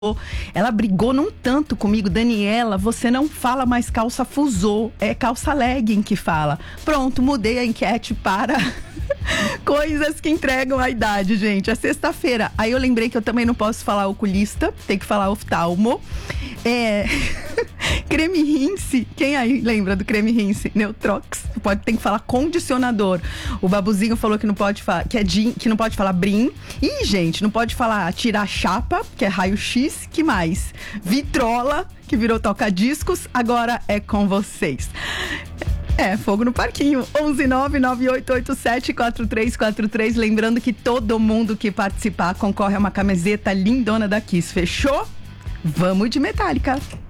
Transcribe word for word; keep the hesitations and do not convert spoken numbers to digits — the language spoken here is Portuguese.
Ela brigou num tanto comigo, Daniela, você não fala mais calça fusô, é calça legging que fala. Pronto, mudei a enquete para coisas que entregam a idade, gente. É sexta-feira. Aí eu lembrei que eu também não posso falar oculista, tem que falar oftalmo. É... creme rinse, quem aí lembra do creme rinse? Neutrox, pode, tem que falar condicionador. O Babuzinho falou que não pode falar, que, é din, que não pode falar brim. Ih, gente, não pode falar tirar chapa, que é raio-x, que mais? Vitrola, que virou toca-discos, agora é com vocês. É, fogo no parquinho. onze nove nove oito oito sete quatro três quatro três. Lembrando que todo mundo que participar concorre a uma camiseta lindona da Kiss. Fechou? Vamos de Metallica.